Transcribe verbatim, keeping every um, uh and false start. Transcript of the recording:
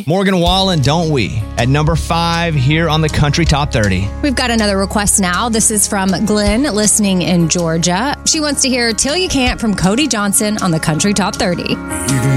me. Morgan Wallen, Don't We? At number five here on the Country Top thirty. We've got another request now. This is from Glenn, listening in Georgia. She wants to hear Till You Can't from Cody Johnson on the Country Top thirty.